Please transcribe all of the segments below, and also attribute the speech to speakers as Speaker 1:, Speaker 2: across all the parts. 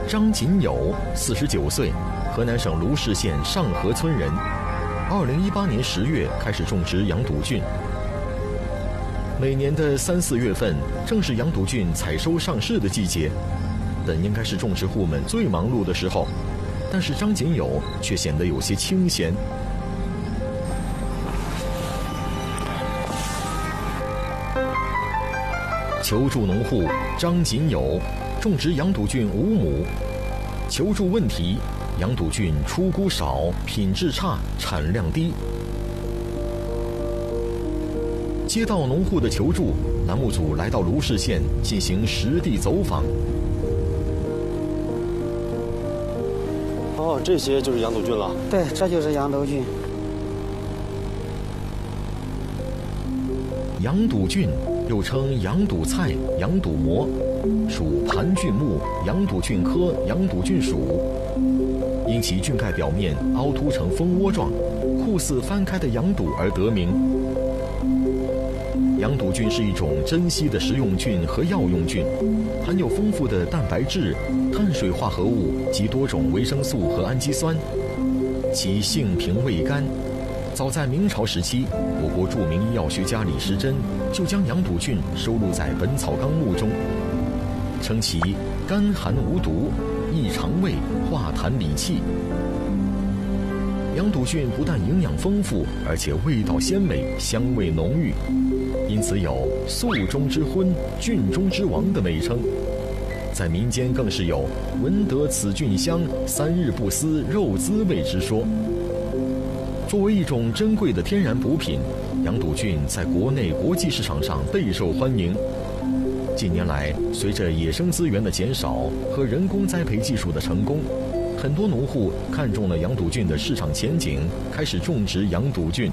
Speaker 1: 张锦友，49岁，河南省卢氏县上河村人。2018年10月开始种植洋赌菌。每年的3、4月份正是洋赌菌采收上市的季节，本应该是种植户们最忙碌的时候，但是张锦友却显得有些清闲。求助农户张锦友，种植洋赌菌5亩。求助问题：洋赌菌出菇少，品质差，产量低。接到农户的求助，栏目组来到卢氏县进行实地走访。
Speaker 2: 哦，这些就是洋赌菌了。
Speaker 3: 对，这就是洋赌菌。
Speaker 1: 洋赌菌又称洋赌菜、洋赌蘑，属盘菌目洋赌菌科洋赌菌属。因其菌盖表面凹凸成蜂窝状，酷似翻开的洋赌而得名。洋赌菌是一种珍稀的食用菌和药用菌，含有丰富的蛋白质、碳水化合物及多种维生素和氨基酸。其性平味甘。早在明朝时期，我国著名医药学家李时珍就将洋赌菌收录在《本草纲目》中，称其甘寒无毒，益肠胃，化痰理气。洋赌菌不但营养丰富，而且味道鲜美，香味浓郁，因此有“素中之荤，菌中之王”的美称。在民间更是有“闻得此菌香，3日不思肉滋味”之说。作为一种珍贵的天然补品，洋赌菌在国内国际市场上备受欢迎。近年来，随着野生资源的减少和人工栽培技术的成功，很多农户看中了洋赌菌的市场前景，开始种植洋赌菌。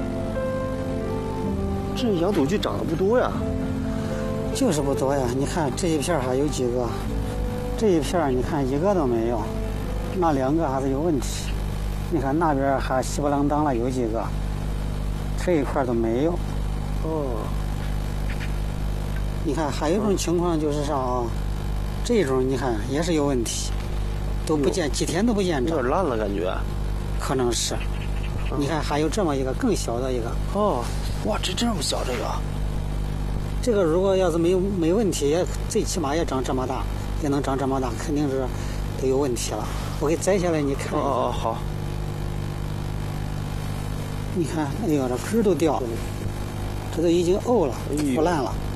Speaker 2: 这洋赌菌长得不多呀。
Speaker 3: 就是不多呀，你看这一片还有几个，这一片你看一个都没有，那2个还是有问题。你看那边还稀不啷当了有几个，这一块都没有。
Speaker 2: 哦。
Speaker 3: 你看还有一种情况就是啥啊？这种你看也是有问题，都不见几天都不见长。
Speaker 2: 有点烂了感觉。
Speaker 3: 可能是。你看还有这么一个更小的一个。
Speaker 2: 哦，哇，这么小这个。
Speaker 3: 这个如果要是没问题，最起码也长这么大，也能长这么大，肯定是都有问题了。我给摘下来你看一下。
Speaker 2: 哦，好。
Speaker 3: 你看，哎呦，这根都掉了，这都已经沤了，腐烂了。